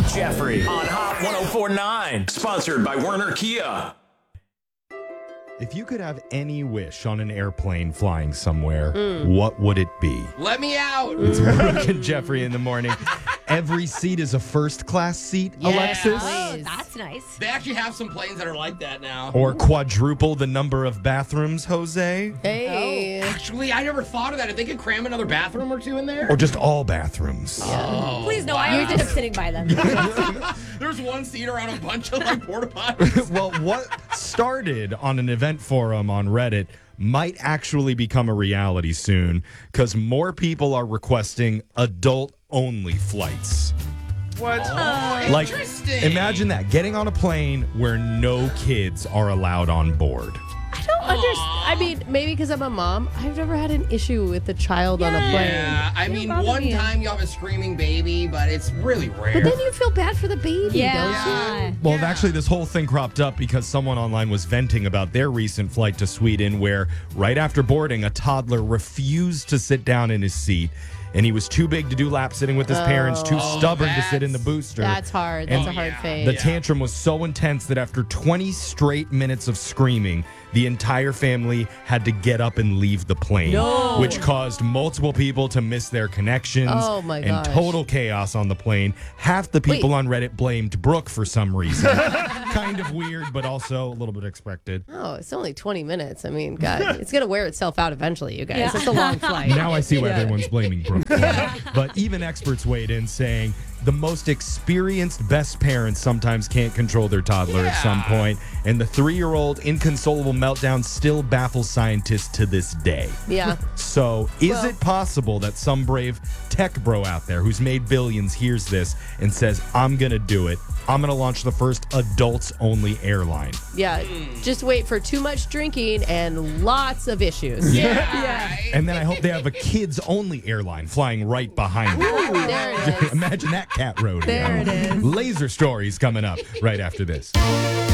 and Jeffrey on Hot 104.9. Sponsored by Werner Kia. If you could have any wish on an airplane flying somewhere, what would it be? Let me out. It's Brooke and Jeffrey in the morning. Every seat is a first-class seat, Alexis? Oh, that's nice. They actually have some planes that are like that now. Or quadruple the number of bathrooms, Jose? Hey. Actually, I never thought of that. If they could cram another bathroom or two in there. Or just all bathrooms? Oh, Please, no, I ended up sitting by them. There's one seat around a bunch of like porta potties. Well, what started on an event forum on Reddit might actually become a reality soon because more people are requesting adult-only flights. What? Like, Interesting. imagine that, getting on a plane where no kids are allowed on board. I don't understand. I mean, maybe because I'm a mom, I've never had an issue with a child on a plane. Yeah, I mean, bother one me. time you have a screaming baby, but it's really rare. But then you feel bad for the baby, Yeah. Well, actually, this whole thing cropped up because someone online was venting about their recent flight to Sweden where right after boarding, a toddler refused to sit down in his seat. And he was too big to do lap sitting with his parents, too stubborn to sit in the booster. That's hard. That's a hard phase. The tantrum was so intense that after 20 straight minutes of screaming, the entire family had to get up and leave the plane, which caused multiple people to miss their connections Oh, my and gosh. total chaos on the plane. Half the people on Reddit blamed Brooke for some reason. Kind of weird, but also a little bit expected. Oh, it's only 20 minutes. I mean, God, it's going to wear itself out eventually, you guys. Yeah. It's a long flight. Now I see why everyone's blaming Brooke for it. But even experts weighed in saying the most experienced best parents sometimes can't control their toddler at some point, and the 3-year-old inconsolable meltdown still baffles scientists to this day. Yeah. So, is it possible that some brave tech bro out there who's made billions hears this and says, I'm going to do it. I'm going to launch the first adults-only airline. Yeah. Just wait for too much drinking and lots of issues. Yeah. And then I hope they have a kids-only airline flying right behind them. There it is. Imagine that cat rodeo. There it is. Laser stories coming up right after this.